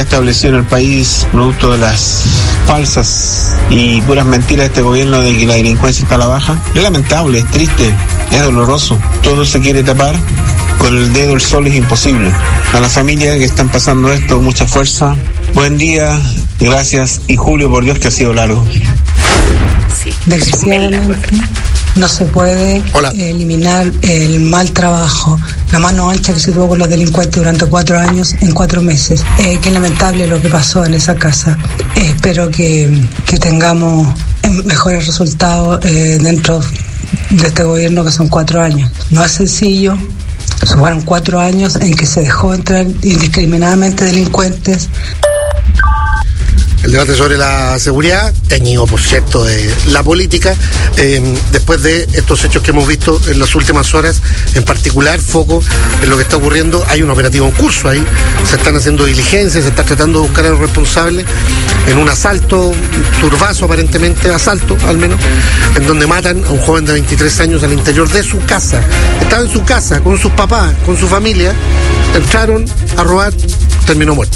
se ha establecido en el país producto de las falsas y puras mentiras de este gobierno de que la delincuencia está a la baja. Es lamentable, es triste, es doloroso. Todo se quiere tapar con el dedo del sol, es imposible. A las familias que están pasando esto, mucha fuerza. Buen día, gracias, y Julio, por Dios que ha sido largo. Desgraciadamente no se puede eliminar el mal trabajo, la mano ancha que se tuvo con los delincuentes durante 4 años en 4 meses. Qué lamentable lo que pasó en esa casa. Espero que tengamos mejores resultados dentro de este gobierno, que son 4 años. No es sencillo. Fueron 4 años en que se dejó entrar indiscriminadamente delincuentes. El debate sobre la seguridad, teñido por cierto de la política, después de estos hechos que hemos visto en las últimas horas, en particular foco en lo que está ocurriendo. Hay un operativo en curso ahí, se están haciendo diligencias, se está tratando de buscar a los responsables en un asalto, turbazo aparentemente, asalto al menos, en donde matan a un joven de 23 años al interior de su casa. Estaba en su casa con sus papás, con su familia, entraron a robar, terminó muerto.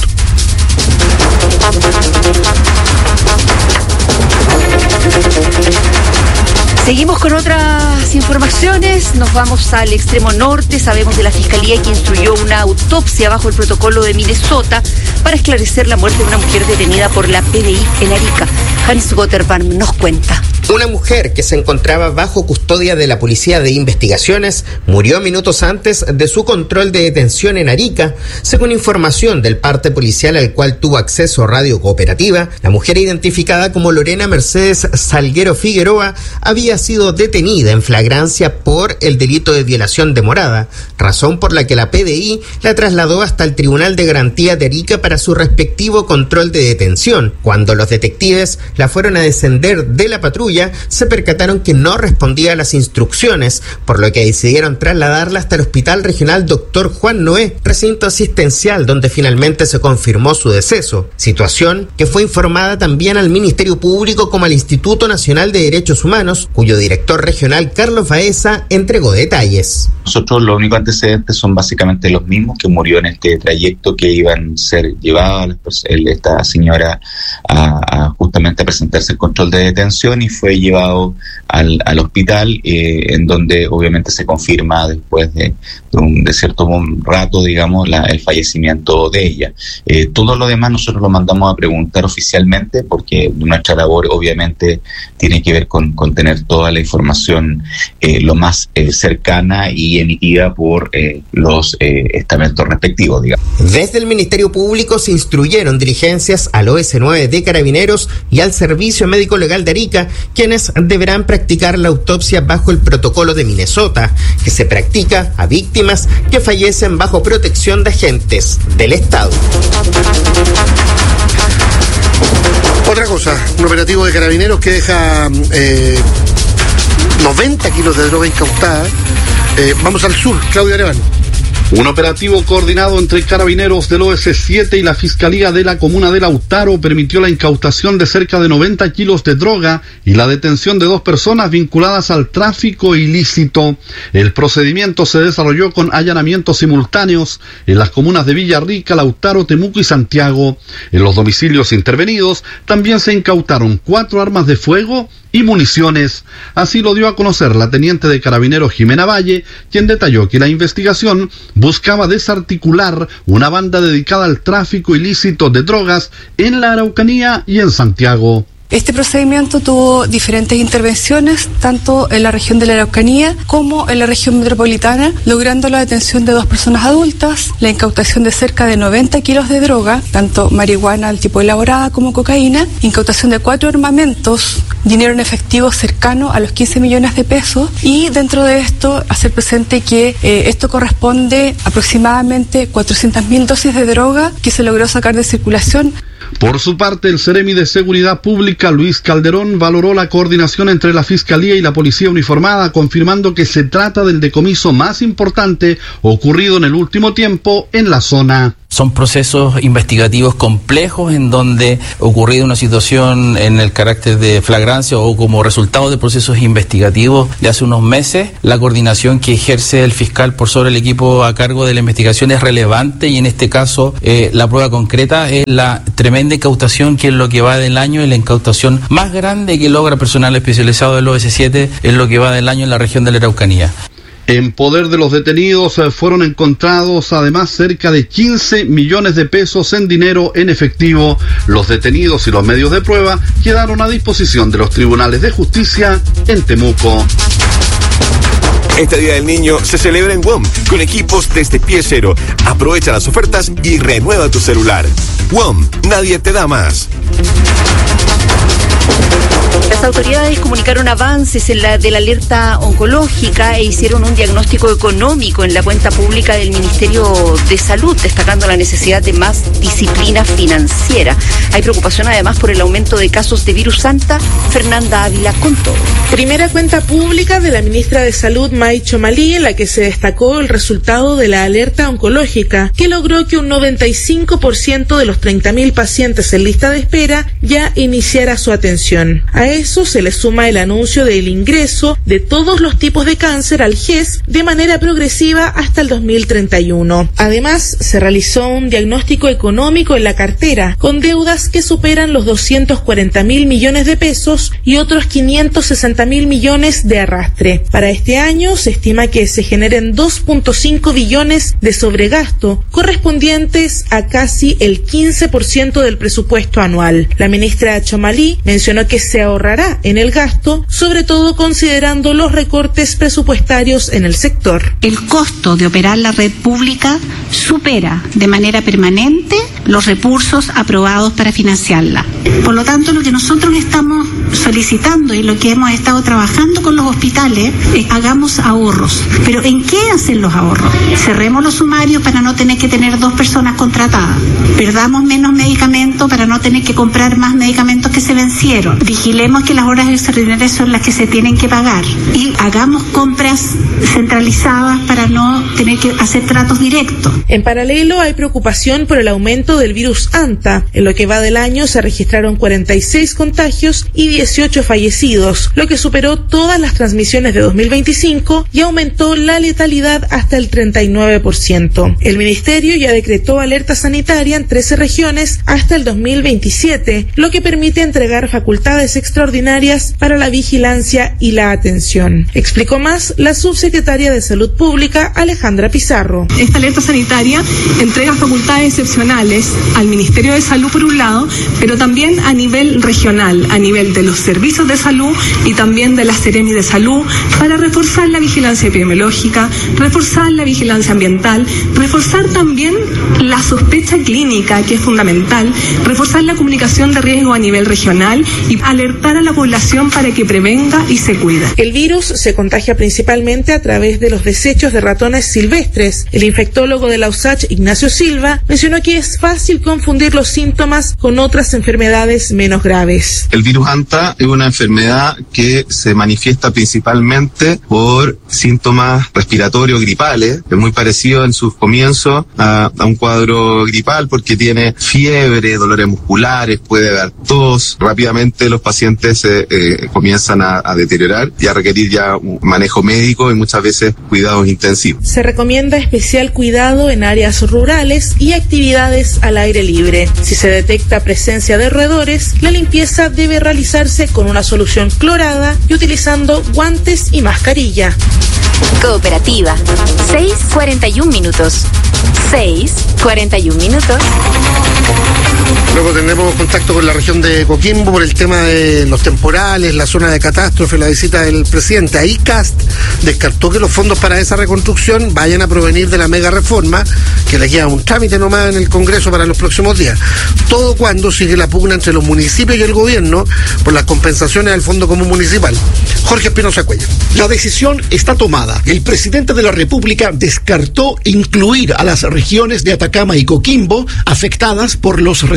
Seguimos con otras informaciones, nos vamos al extremo norte. Sabemos de la Fiscalía que instruyó una autopsia bajo el protocolo de Minnesota para esclarecer la muerte de una mujer detenida por la PDI en Arica. Hans Gotterbaum nos cuenta. Una mujer que se encontraba bajo custodia de la Policía de Investigaciones murió minutos antes de su control de detención en Arica. Según información del parte policial al cual tuvo acceso Radio Cooperativa, la mujer identificada como Lorena Mercedes Salguero Figueroa había sido detenida en flagrancia por el delito de violación de morada, razón por la que la PDI la trasladó hasta el Tribunal de Garantía de Arica para su respectivo control de detención. Cuando los detectives la fueron a descender de la patrulla, se percataron que no respondía a las instrucciones, por lo que decidieron trasladarla hasta el Hospital Regional Dr. Juan Noé, recinto asistencial donde finalmente se confirmó su deceso, situación que fue informada también al Ministerio Público como al Instituto Nacional de Derechos Humanos, cuyo director regional Carlos Baeza entregó detalles. Nosotros los únicos antecedentes son básicamente los mismos, que murió en este trayecto que iban a ser llevadas esta señora justamente a presentarse el control de detención, y fue llevado al hospital, en donde obviamente se confirma después de cierto rato, digamos, el fallecimiento de ella. Todo lo demás nosotros lo mandamos a preguntar oficialmente, porque nuestra labor obviamente tiene que ver con tener toda la información lo más cercana y emitida por los estamentos respectivos, digamos. Desde el Ministerio Público se instruyeron diligencias al OS9 de Carabineros y al Servicio Médico Legal de Arica, quienes deberán practicar la autopsia bajo el protocolo de Minnesota, que se practica a víctimas que fallecen bajo protección de agentes del Estado. Otra cosa, un operativo de Carabineros que deja 90 kilos de droga incautada. Vamos al sur, Claudio Arevalo. Un operativo coordinado entre Carabineros del OS7 y la Fiscalía de la Comuna de Lautaro permitió la incautación de cerca de 90 kilos de droga y la detención de 2 personas vinculadas al tráfico ilícito. El procedimiento se desarrolló con allanamientos simultáneos en las comunas de Villarrica, Lautaro, Temuco y Santiago. En los domicilios intervenidos también se incautaron 4 armas de fuego y municiones. Así lo dio a conocer la teniente de Carabineros Jimena Valle, quien detalló que la investigación buscaba desarticular una banda dedicada al tráfico ilícito de drogas en la Araucanía y en Santiago. Este procedimiento tuvo diferentes intervenciones, tanto en la región de la Araucanía como en la región metropolitana, logrando la detención de 2 personas adultas, la incautación de cerca de 90 kilos de droga, tanto marihuana al tipo elaborada como cocaína, incautación de 4 armamentos, dinero en efectivo cercano a los 15 millones de pesos, y dentro de esto hacer presente que esto corresponde a aproximadamente 400.000 dosis de droga que se logró sacar de circulación. Por su parte, el Seremi de Seguridad Pública, Luis Calderón, valoró la coordinación entre la Fiscalía y la Policía Uniformada, confirmando que se trata del decomiso más importante ocurrido en el último tiempo en la zona. Son procesos investigativos complejos en donde ocurrido una situación en el carácter de flagrancia o como resultado de procesos investigativos de hace unos meses, la coordinación que ejerce el fiscal por sobre el equipo a cargo de la investigación es relevante y en este caso la prueba concreta es la tremenda incautación que es lo que va del año y la incautación más grande que logra personal especializado del OS7 es lo que va del año en la región de la Araucanía. En poder de los detenidos fueron encontrados además cerca de 15 millones de pesos en dinero en efectivo. Los detenidos y los medios de prueba quedaron a disposición de los tribunales de justicia en Temuco. Este Día del Niño se celebra en WOM con equipos desde pie cero. Aprovecha las ofertas y renueva tu celular. WOM, nadie te da más. Las autoridades comunicaron avances en de la alerta oncológica e hicieron un diagnóstico económico en la cuenta pública del Ministerio de Salud, destacando la necesidad de más disciplina financiera. Hay preocupación además por el aumento de casos de virus Anta. Fernanda Ávila con todo. Primera cuenta pública de la ministra de Salud, May Chomalí, en la que se destacó el resultado de la alerta oncológica, que logró que un 95% de los 30.000 pacientes en lista de espera ya iniciara su atención. A eso se le suma el anuncio del ingreso de todos los tipos de cáncer al GES de manera progresiva hasta el 2031. Además, se realizó un diagnóstico económico en la cartera, con deudas que superan los 240.000 millones de pesos y otros 560.000 millones de arrastre. Para este año se estima que se generen 2.5 billones de sobregasto, correspondientes a casi el 15% del presupuesto anual. La ministra Chomalí mencionó que se ahorrará en el gasto, sobre todo considerando los recortes presupuestarios en el sector. El costo de operar la red pública supera de manera permanente los recursos aprobados para financiarla. Por lo tanto, lo que nosotros estamos solicitando y lo que hemos estado trabajando con los hospitales es hagamos ahorros. ¿Pero en qué hacen los ahorros? Cerremos los sumarios para no tener que tener 2 personas contratadas. Perdamos menos medicamentos para no tener que comprar más medicamentos que se vencieron. Vigilemos que las horas extraordinarias son las que se tienen que pagar. Y hagamos compras centralizadas para no tener que hacer tratos directos. En paralelo, hay preocupación por el aumento del virus Anta. En lo que va del año se registraron 46 contagios y 18 fallecidos, lo que superó todas las transmisiones de 2025 y aumentó la letalidad hasta el 39%. El ministerio ya decretó alerta sanitaria en 13 regiones hasta el 2027, lo que permite entregar facultades extraordinarias para la vigilancia y la atención. Explicó más la subsecretaria de Salud Pública, Alejandra Pizarro. Esta alerta sanitaria entrega facultades excepcionales al Ministerio de Salud por un lado, pero también a nivel regional, a nivel de los servicios de salud y también de las Seremi de Salud, para reforzar la vigilancia epidemiológica, reforzar la vigilancia ambiental, reforzar también la sospecha clínica, que es fundamental, reforzar la comunicación de riesgo a nivel regional y alertar a la población para que prevenga y se cuide. El virus se contagia principalmente a través de los desechos de ratones silvestres. El infectólogo de la USACH, Ignacio Silva, mencionó que es fácil confundir los síntomas con otras enfermedades menos graves. El virus Anta es una enfermedad que se manifiesta principalmente por síntomas respiratorios gripales, es muy parecido en sus comienzos a un cuadro gripal porque tiene fiebre, dolores musculares, puede haber tos. Rápidamente los pacientes comienzan a deteriorar y a requerir ya un manejo médico y muchas veces cuidados intensivos. Se recomienda especial cuidado en áreas rurales y actividades al aire libre. Si se detecta presencia de roedores, la limpieza debe realizarse con una solución clorada y utilizando guantes y mascarilla. Cooperativa. 6:41 minutos. 6:41 minutos. Luego tendremos contacto con la región de Coquimbo por el tema de los temporales, la zona de catástrofe, la visita del presidente. Ahí CAST descartó que los fondos para esa reconstrucción vayan a provenir de la mega reforma, que le queda un trámite nomás en el Congreso para los próximos días. Todo cuando sigue la pugna entre los municipios y el gobierno por las compensaciones al Fondo Común Municipal. Jorge Espinosa Cuellar. La decisión está tomada. El presidente de la República descartó incluir a las regiones de Atacama y Coquimbo afectadas por los recientes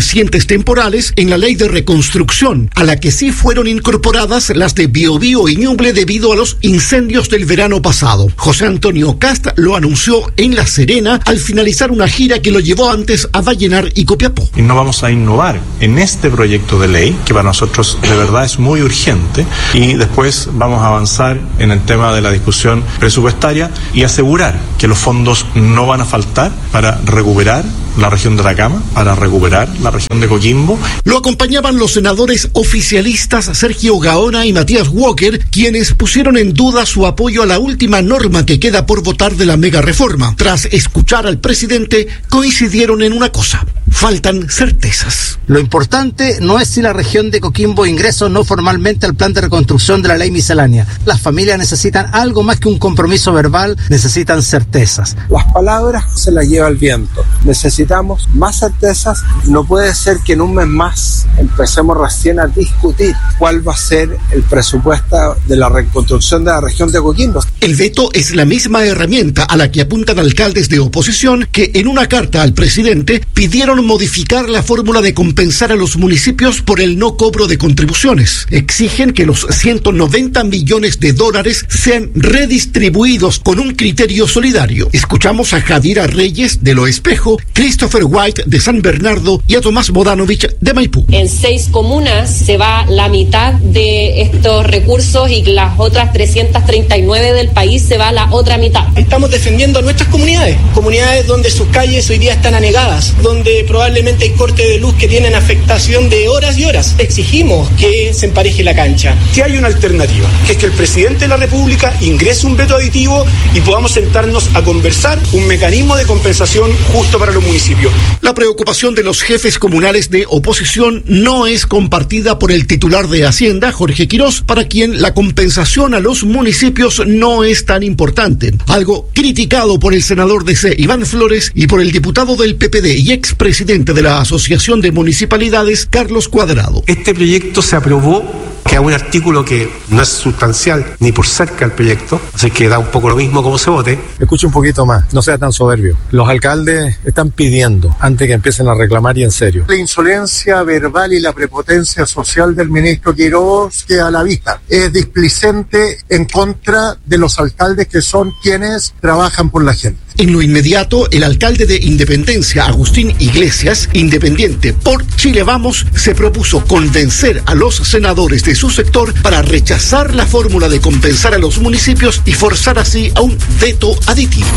temporales en la ley de reconstrucción, a la que sí fueron incorporadas las de Biobío y Ñuble debido a los incendios del verano pasado. José Antonio Kast lo anunció en La Serena al finalizar una gira que lo llevó antes a Vallenar y Copiapó. Y no vamos a innovar en este proyecto de ley, que para nosotros de verdad es muy urgente, y después vamos a avanzar en el tema de la discusión presupuestaria y asegurar que los fondos no van a faltar para recuperar la región de Atacama, para recuperar la región de Coquimbo. Lo acompañaban los senadores oficialistas Sergio Gaona y Matías Walker, quienes pusieron en duda su apoyo a la última norma que queda por votar de la mega reforma. Tras escuchar al presidente, coincidieron en una cosa: faltan certezas. Lo importante no es si la región de Coquimbo ingresa o no formalmente al plan de reconstrucción de la ley miscelánea. Las familias necesitan algo más que un compromiso verbal, necesitan certezas. Las palabras se las lleva el viento. Necesitamos más certezas. No puede ser que en un mes más empecemos recién a discutir cuál va a ser el presupuesto de la reconstrucción de la región de Coquimbo. El veto es la misma herramienta a la que apuntan alcaldes de oposición que en una carta al presidente pidieron modificar la fórmula de compensar a los municipios por el no cobro de contribuciones. Exigen que los 190 millones de dólares sean redistribuidos con un criterio solidario. Escuchamos a Jadira Reyes de Lo Espejo, Christopher White de San Bernardo y a Tomás Bodanovich de Maipú. En 6 comunas se va la mitad de estos recursos y las otras 339 del país se va la otra mitad. Estamos defendiendo a nuestras comunidades donde sus calles hoy día están anegadas, donde probablemente hay corte de luz que tienen afectación de horas y horas. Exigimos que se empareje la cancha. Si hay una alternativa, que es que el presidente de la República ingrese un veto aditivo y podamos sentarnos a conversar un mecanismo de compensación justo para los municipios. La preocupación de los jefes comunales de oposición no es compartida por el titular de Hacienda, Jorge Quirós, para quien la compensación a los municipios no es tan importante. Algo criticado por el senador DC, Iván Flores, y por el diputado del PPD y expresidente de la Asociación de Municipalidades, Carlos Cuadrado. Este proyecto se aprobó, que hay un artículo que no es sustancial ni por cerca el proyecto, así que da un poco lo mismo como se vote. Escuche un poquito más, no sea tan soberbio. Los alcaldes están pidiendo, antes que empiecen a reclamar y en serio. La insolencia verbal y la prepotencia social del ministro Quirós queda a la vista. Es displicente en contra de los alcaldes que son quienes trabajan por la gente. En lo inmediato, el alcalde de Independencia, Agustín Iglesias, independiente por Chile Vamos, se propuso convencer a los senadores de su sector para rechazar la fórmula de compensar a los municipios y forzar así a un veto aditivo.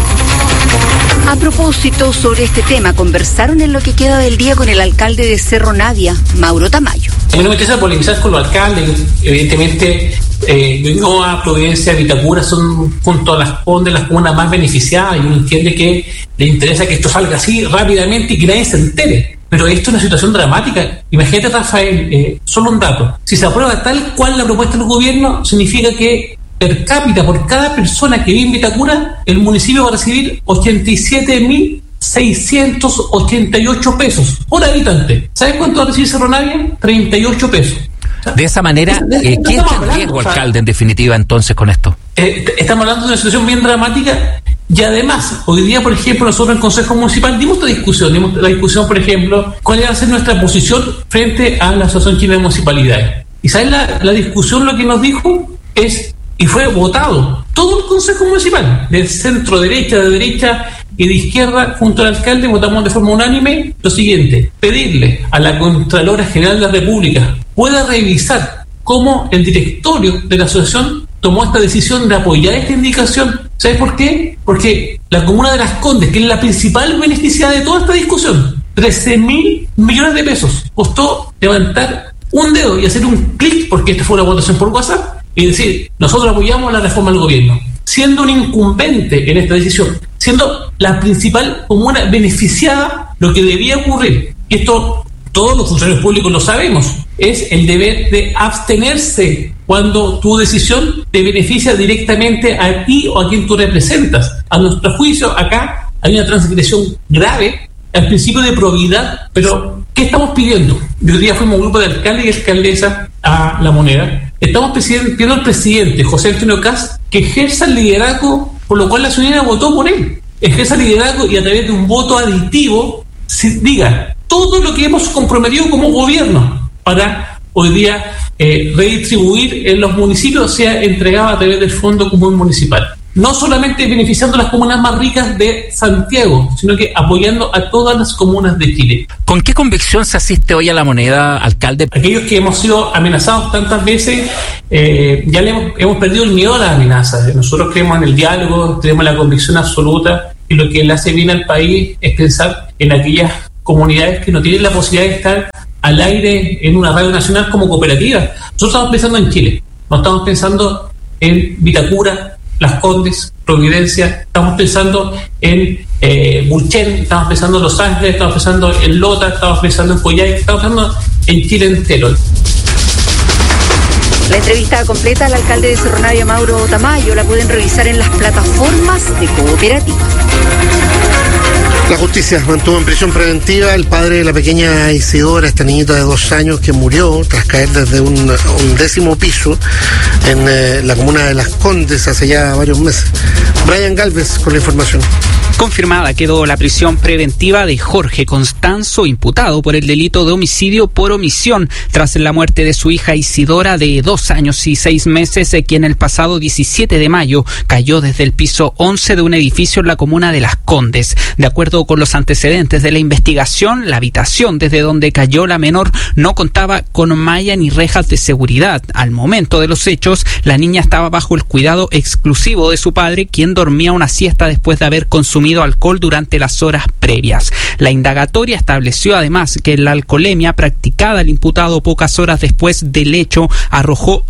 A propósito, sobre este tema, conversaron en lo que queda del día con el alcalde de Cerro Navia, Mauro Tamayo. A mí no me interesa polemizar con los alcaldes, evidentemente. Ñuñoa, Providencia, Vitacura son junto a las Condes las comunas más beneficiadas y uno entiende que le interesa que esto salga así rápidamente y que nadie se entere. Pero esto es una situación dramática. Imagínate, Rafael, solo un dato. Si se aprueba tal cual la propuesta del gobierno, significa que per cápita, por cada persona que vive en Vitacura, el municipio va a recibir 87.688 pesos por habitante. ¿Sabes cuánto va a recibir Cerro Navia? 38 pesos. De esa manera, ¿qué está en riesgo, alcalde, en definitiva, entonces, con esto? Estamos hablando de una situación bien dramática y además, hoy día, por ejemplo, nosotros en el Consejo Municipal dimos la discusión, por ejemplo, cuál va a ser nuestra posición frente a la Asociación Chilena de Municipalidades. Y ¿sabes la discusión? Lo que nos dijo es, y fue votado, todo el Consejo Municipal, de centro derecha, de derecha y de izquierda, junto al alcalde, votamos de forma unánime lo siguiente: pedirle a la Contralora General de la República pueda revisar cómo el directorio de la asociación tomó esta decisión de apoyar esta indicación. ¿Sabes por qué? Porque la comuna de Las Condes, que es la principal beneficiada de toda esta discusión, 13.000 millones de pesos, costó levantar un dedo y hacer un clic, porque esta fue una votación por WhatsApp, y decir, nosotros apoyamos la reforma del gobierno, siendo un incumbente en esta decisión, siendo la principal comuna beneficiada. Lo que debía ocurrir, y esto todos los funcionarios públicos lo sabemos, es el deber de abstenerse cuando tu decisión te beneficia directamente a ti o a quien tú representas. A nuestro juicio, acá hay una transgresión grave al principio de probidad. Pero, ¿qué estamos pidiendo? Hoy día fuimos un grupo de alcaldes y alcaldesas a La Moneda. Estamos pidiendo al presidente José Antonio Kast que ejerza el liderazgo por lo cual la ciudadanía votó por él. Ejerza el liderazgo y a través de un voto aditivo diga: todo lo que hemos comprometido como gobierno para hoy día redistribuir en los municipios sea entregado a través del Fondo Común Municipal. No solamente beneficiando a las comunas más ricas de Santiago, sino que apoyando a todas las comunas de Chile. ¿Con qué convicción se asiste hoy a la moneda, alcalde? Aquellos que hemos sido amenazados tantas veces, ya hemos perdido el miedo a las amenazas. Nosotros creemos en el diálogo, tenemos la convicción absoluta, y lo que le hace bien al país es pensar en aquellas comunidades que no tienen la posibilidad de estar al aire en una radio nacional como cooperativa. Nosotros estamos pensando en Chile, no estamos pensando en Vitacura, Las Condes, Providencia, estamos pensando en Bulchen, estamos pensando en Los Ángeles, estamos pensando en Lota, estamos pensando en Coyhaique, estamos pensando en Chile entero. La entrevista completa al alcalde de Cerro Navia, Mauro Tamayo, la pueden revisar en las plataformas de Cooperativa. La justicia mantuvo en prisión preventiva al padre de la pequeña Isidora, esta niñita de 2 años que murió tras caer desde un 10º piso en la comuna de Las Condes hace ya varios meses. Brian Galvez con la información. Confirmada quedó la prisión preventiva de Jorge Constanzo, imputado por el delito de homicidio por omisión tras la muerte de su hija Isidora de 2 años y 6 meses, quien el pasado 17 de mayo cayó desde el piso 11 de un edificio en la comuna de Las Condes. De acuerdo con los antecedentes de la investigación, la habitación desde donde cayó la menor no contaba con malla ni rejas de seguridad. Al momento de los hechos, la niña estaba bajo el cuidado exclusivo de su padre, quien dormía una siesta después de haber consumido alcohol durante las horas previas. La indagatoria estableció además que la alcoholemia practicada el imputado pocas horas después del hecho arrojó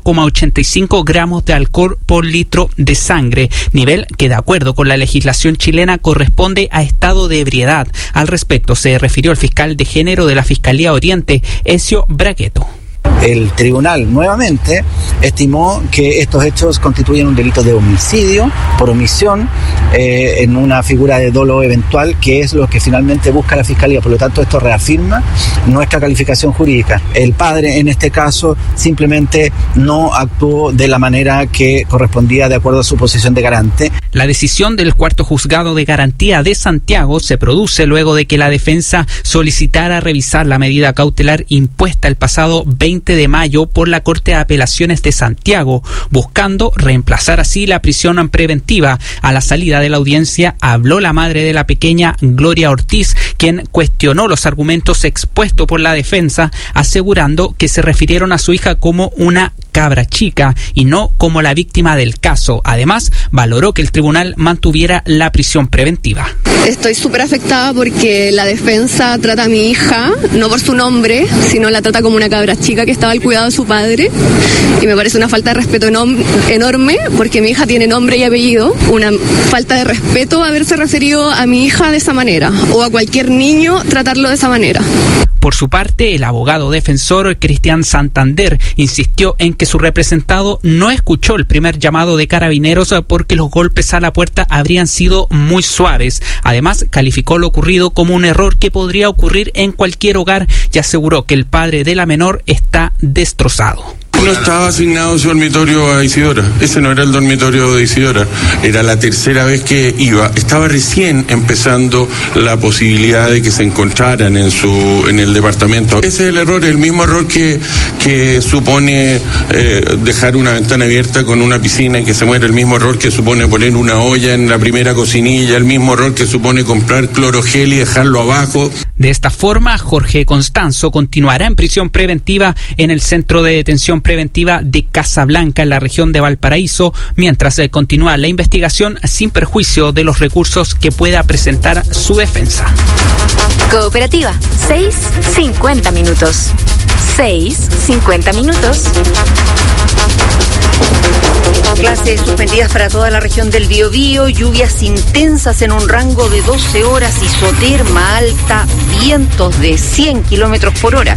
0,85 gramos de alcohol por litro de sangre, nivel que de acuerdo con la legislación chilena corresponde a estado de ebriedad. Al respecto se refirió el fiscal de género de la Fiscalía Oriente, Ezio Bragueto. El tribunal nuevamente estimó que estos hechos constituyen un delito de homicidio por omisión en una figura de dolo eventual, que es lo que finalmente busca la Fiscalía. Por lo tanto, esto reafirma nuestra calificación jurídica. El padre, en este caso, simplemente no actuó de la manera que correspondía de acuerdo a su posición de garante. La decisión del cuarto juzgado de garantía de Santiago se produce luego de que la defensa solicitara revisar la medida cautelar impuesta el pasado 20 de mayo por la Corte de Apelaciones de Santiago, buscando reemplazar así la prisión preventiva. A la salida de la audiencia habló la madre de la pequeña, Gloria Ortiz, quien cuestionó los argumentos expuestos por la defensa, asegurando que se refirieron a su hija como una cabra chica y no como la víctima del caso. Además, valoró que el tribunal mantuviera la prisión preventiva. Estoy súper afectada porque la defensa trata a mi hija, no por su nombre, sino la trata como una cabra chica que estaba al cuidado de su padre, y me parece una falta de respeto enorme porque mi hija tiene nombre y apellido, una falta de respeto haberse referido a mi hija de esa manera o a cualquier niño tratarlo de esa manera. Por su parte, el abogado defensor Cristian Santander insistió en que su representado no escuchó el primer llamado de Carabineros porque los golpes a la puerta habrían sido muy suaves. Además, calificó lo ocurrido como un error que podría ocurrir en cualquier hogar y aseguró que el padre de la menor está destrozado. No estaba asignado su dormitorio a Isidora. Ese no era el dormitorio de Isidora. Era la tercera vez que iba. Estaba recién empezando la posibilidad de que se encontraran en el departamento. Ese es el error, el mismo error que supone dejar una ventana abierta con una piscina y que se muere, el mismo error que supone poner una olla en la primera cocinilla, el mismo error que supone comprar clorogel y dejarlo abajo. De esta forma, Jorge Constanzo continuará en prisión preventiva en el Centro de Detención Preventiva de Casablanca, en la región de Valparaíso, mientras continúa la investigación sin perjuicio de los recursos que pueda presentar su defensa. Cooperativa, 6:50 minutos. 6:50 minutos. Clases suspendidas para toda la región del Biobío, lluvias intensas en un rango de 12 horas, isoterma alta, vientos de 100 kilómetros por hora.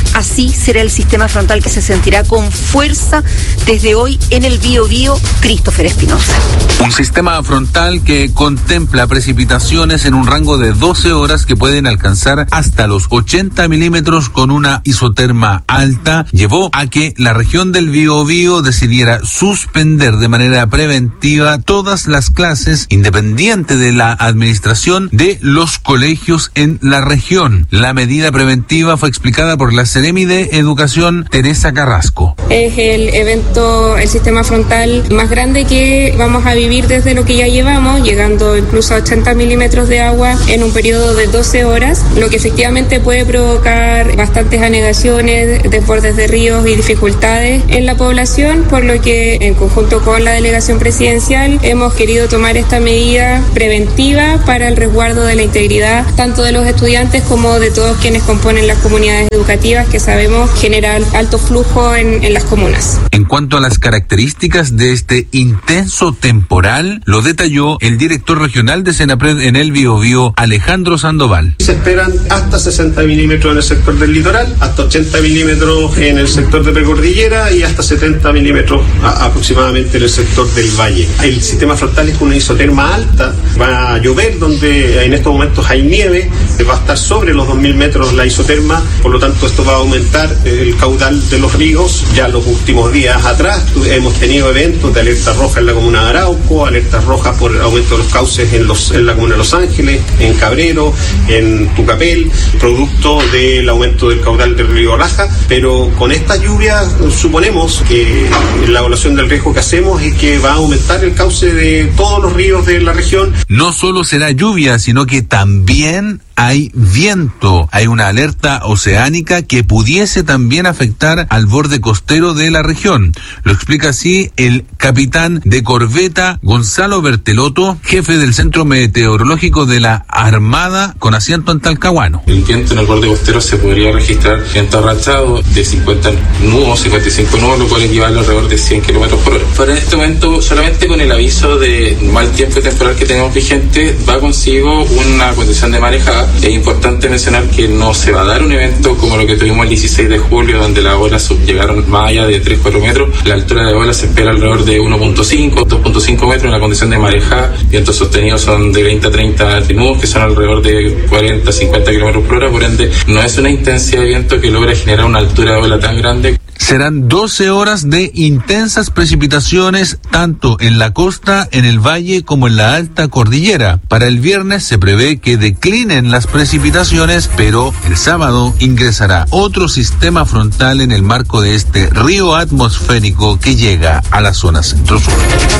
Así será el sistema frontal que se sentirá con fuerza desde hoy en el Biobío. Christopher Espinosa. Un sistema frontal que contempla precipitaciones en un rango de 12 horas que pueden alcanzar hasta los 80 milímetros con una isoterma alta, llevó a que la región del Biobío decidiera suspender de manera preventiva todas las clases, independiente de la administración de los colegios en la región. La medida preventiva fue explicada por la Seremi de Educación, Teresa Carrasco. Es el evento, el sistema frontal más grande que vamos a vivir desde lo que ya llevamos, llegando incluso a 80 milímetros de agua en un periodo de 12 horas, lo que efectivamente puede provocar bastantes anegaciones, desbordes de ríos y dificultades en la población, por lo que en conjunto con la delegación presidencial hemos querido tomar esta medida preventiva para el resguardo de la integridad tanto de los estudiantes como de todos quienes componen las comunidades educativas, que sabemos generan alto flujo en las comunas. En cuanto a las características de este intenso temporal, lo detalló el director regional de Senapred en el Biobío, Alejandro Sandoval. Se esperan hasta 60 milímetros en el sector del litoral, hasta 80 milímetros en el sector de precordillera y hasta 70 milímetros aproximadamente en el sector del valle. El sistema frontal es con una isoterma alta, va a llover donde en estos momentos hay nieve, va a estar sobre los 2000 metros la isoterma, por lo tanto esto va a aumentar el caudal de los ríos. Ya los últimos días atrás hemos tenido eventos de alerta roja en la comuna de Arauco, alerta roja por aumento de los cauces en la comuna de Los Ángeles, en Cabrero, en Tucapel, producto del aumento del caudal del río Laja, pero con esta lluvia suponemos que la evaluación del riesgo que hacemos es que va a aumentar el cauce de todos los ríos de la región. No solo será lluvia, sino que también hay viento. Hay una alerta oceánica que pudiese también afectar al borde costero de la región. Lo explica así el capitán de corbeta Gonzalo Bertelotto, jefe del Centro Meteorológico de la Armada con asiento en Talcahuano. El viento en el borde costero se podría registrar viento arrachado de 50 nudos, 55 nudos, lo cual equivale a alrededor de 100 kilómetros por hora. Pero en este momento, solamente con el aviso de mal tiempo temporal que tenemos vigente, va consigo una condición de marejada. Es importante mencionar que no se va a dar un evento como lo que tuvimos el 16 de julio, donde las olas llegaron más allá de 3-4 metros. La altura de olas se espera alrededor de 1.5, 2.5 metros en la condición de marejada. Vientos sostenidos son de 20 a 30 nudos, que son alrededor de 40, 50 kilómetros por hora. Por ende, no es una intensidad de viento que logra generar una altura de ola tan grande. Serán 12 horas de intensas precipitaciones tanto en la costa, en el valle como en la alta cordillera. Para el viernes se prevé que declinen las precipitaciones, pero el sábado ingresará otro sistema frontal en el marco de este río atmosférico que llega a la zona centro-sur.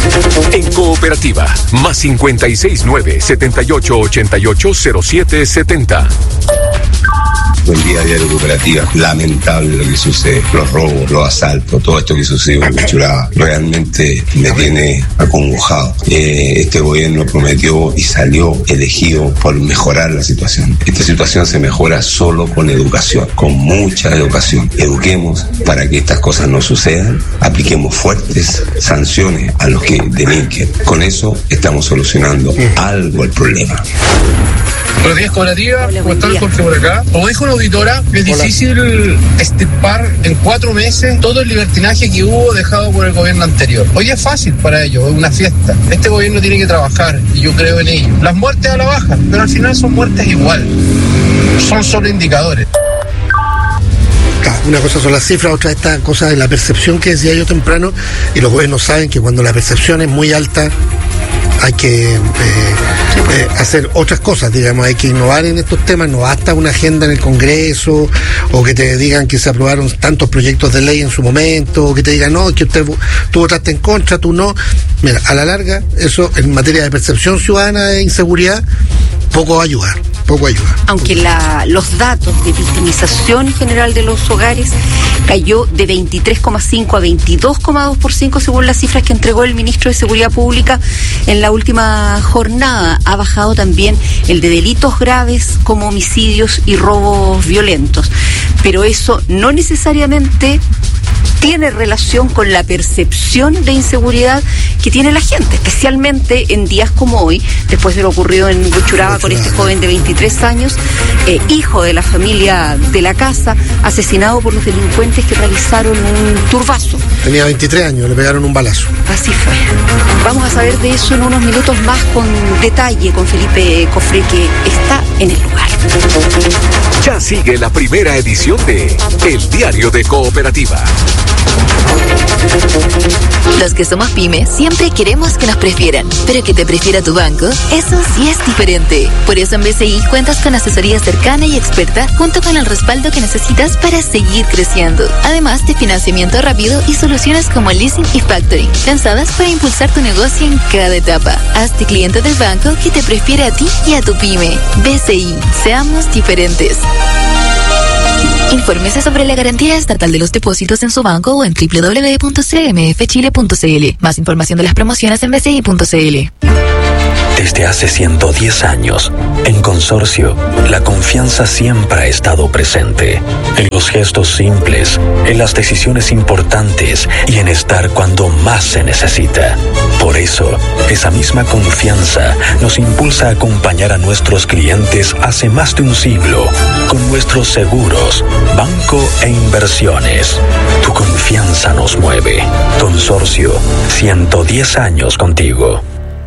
En Cooperativa, más 569-7888-0770. Buen día, Diario Cooperativa. Lamentable lo que sucede, los robos, los asaltos, todo esto que sucede en Huechuraba. Realmente me tiene acongojado. Este gobierno prometió y salió elegido por mejorar la situación. Esta situación se mejora solo con educación, con mucha educación. Eduquemos para que estas cosas no sucedan, apliquemos fuertes sanciones a los que delinquen. Con eso estamos solucionando algo el problema. Buenos días, Cooperativa. ¿Cómo están? Jorge por acá. Como dijo una auditora, es difícil extirpar en 4 meses todo el libertinaje que hubo dejado por el gobierno anterior. Hoy es fácil para ellos, es una fiesta. Este gobierno tiene que trabajar y yo creo en ello. Las muertes a la baja, pero al final son muertes igual. Son solo indicadores. Una cosa son las cifras, otra esta cosa de la percepción que decía yo temprano, y los gobiernos saben que cuando la percepción es muy alta hay que hacer otras cosas, digamos, hay que innovar en estos temas. No basta una agenda en el Congreso o que te digan que se aprobaron tantos proyectos de ley en su momento, o que te digan, no, que tú votaste en contra, tú no. Mira, a la larga, eso en materia de percepción ciudadana de inseguridad, poco ayuda. Aunque los datos de victimización general de los hogares cayó de 23,5 a 22,2% según las cifras que entregó el ministro de Seguridad Pública en la última jornada. Ha bajado también el de delitos graves como homicidios y robos violentos. Pero eso no necesariamente tiene relación con la percepción de inseguridad que tiene la gente, especialmente en días como hoy, después de lo ocurrido en Huechuraba con este joven de 23 años, hijo de la familia de la casa, asesinado por los delincuentes que realizaron un turbazo. Tenía 23 años, le pegaron un balazo. Así fue. Vamos a saber de eso en unos minutos más con detalle con Felipe Cofré, que está en el lugar. Ya sigue la primera edición de El Diario de Cooperativa. Los que somos pyme siempre queremos que nos prefieran, pero que te prefiera tu banco, eso sí es diferente. Por eso en BCI cuentas con asesoría cercana y experta, junto con el respaldo que necesitas para seguir creciendo. Además de financiamiento rápido y soluciones como leasing y factoring, pensadas para impulsar tu negocio en cada etapa. Hazte cliente del banco que te prefiere a ti y a tu pyme. BCI, seamos diferentes. Infórmese sobre la garantía estatal de los depósitos en su banco o en www.cmfchile.cl. Más información de las promociones en bci.cl. Desde hace 110 años, en Consorcio, la confianza siempre ha estado presente. En los gestos simples, en las decisiones importantes y en estar cuando más se necesita. Por eso, esa misma confianza nos impulsa a acompañar a nuestros clientes hace más de un siglo con nuestros seguros, banco e inversiones. Tu confianza nos mueve. Consorcio, 110 años contigo.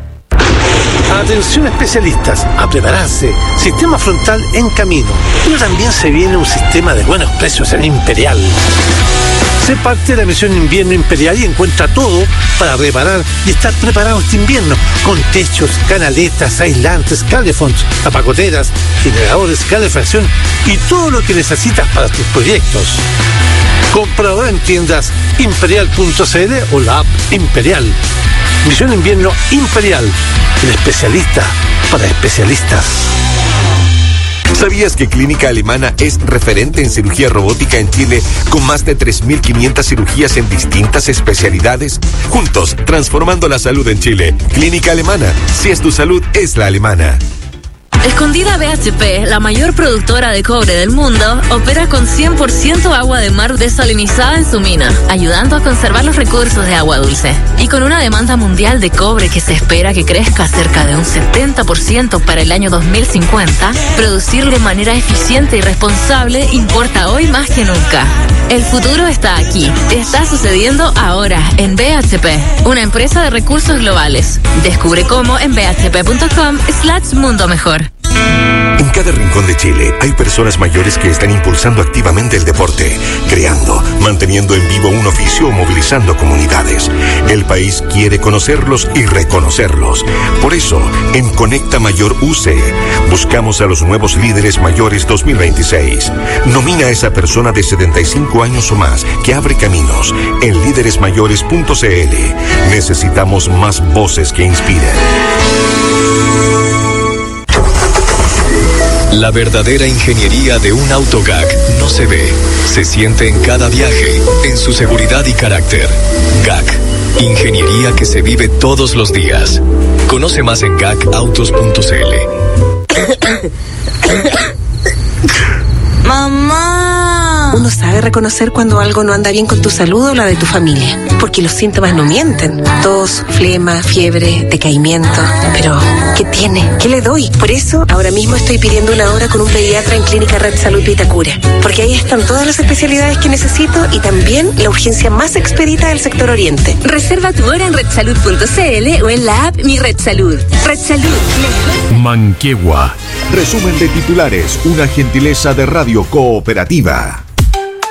Atención especialistas, a prepararse. Sistema frontal en camino. Pero también se viene un sistema de buenos precios en Imperial. Sé parte de la misión Invierno Imperial y encuentra todo para reparar y estar preparado este invierno. Con techos, canaletas, aislantes, calefonds, tapacoteras, generadores, calefacción y todo lo que necesitas para tus proyectos. Comprador en tiendas imperial.cl o la app Imperial. Misión Invierno Imperial, el especialista para especialistas. ¿Sabías que Clínica Alemana es referente en cirugía robótica en Chile con más de 3.500 cirugías en distintas especialidades? Juntos, transformando la salud en Chile. Clínica Alemana, si es tu salud, es la alemana. Escondida BHP, la mayor productora de cobre del mundo, opera con 100% agua de mar desalinizada en su mina, ayudando a conservar los recursos de agua dulce. Y con una demanda mundial de cobre que se espera que crezca cerca de un 70% para el año 2050, producir de manera eficiente y responsable importa hoy más que nunca. El futuro está aquí, está sucediendo ahora en BHP, una empresa de recursos globales. Descubre cómo en bhp.com/mundo mejor. En cada rincón de Chile hay personas mayores que están impulsando activamente el deporte, creando, manteniendo en vivo un oficio o movilizando comunidades. El país quiere conocerlos y reconocerlos. Por eso, en Conecta Mayor UC, buscamos a los nuevos líderes mayores 2026. Nomina a esa persona de 75 años o más que abre caminos en líderesmayores.cl. Necesitamos más voces que inspiren. La verdadera ingeniería de un auto GAC no se ve, se siente en cada viaje, en su seguridad y carácter. GAC, ingeniería que se vive todos los días. Conoce más en gacautos.cl. ¡Mamá! Uno sabe reconocer cuando algo no anda bien con tu salud o la de tu familia, porque los síntomas no mienten. Tos, flema, fiebre, decaimiento. Pero, ¿qué tiene? ¿Qué le doy? Por eso, ahora mismo estoy pidiendo una hora con un pediatra en Clínica Red Salud Vitacura, porque ahí están todas las especialidades que necesito y también la urgencia más expedita del sector oriente. Reserva tu hora en redsalud.cl o en la app Mi Red Salud. Red Salud. Manquegua. Resumen de titulares, una gentileza de Radio Cooperativa.